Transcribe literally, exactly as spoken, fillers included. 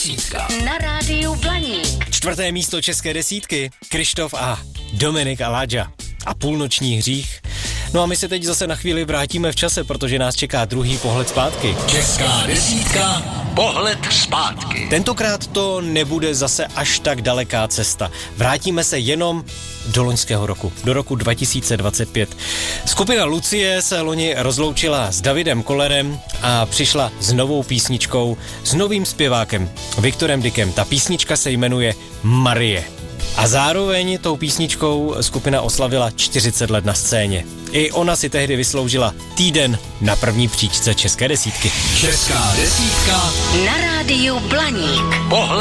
desítka na rádiu Blaník. Čtvrté místo české desítky, Krištof a Dominik Aladža a Půlnoční hřích. No a my se teď zase na chvíli vrátíme v čase, protože nás čeká druhý pohled zpátky. Česká desítka, pohled zpátky. Tentokrát to nebude zase až tak daleká cesta. Vrátíme se jenom do loňského roku, do roku dva tisíce dvacet pět. Skupina Lucie se loni rozloučila s Davidem Kollerem a přišla s novou písničkou, s novým zpěvákem Viktorem Dykem. Ta písnička se jmenuje Marie. A zároveň tou písničkou skupina oslavila čtyřicet let na scéně. I ona si tehdy vysloužila týden na první příčce české desítky. Česká desítka Na rádiu Blaník. pohled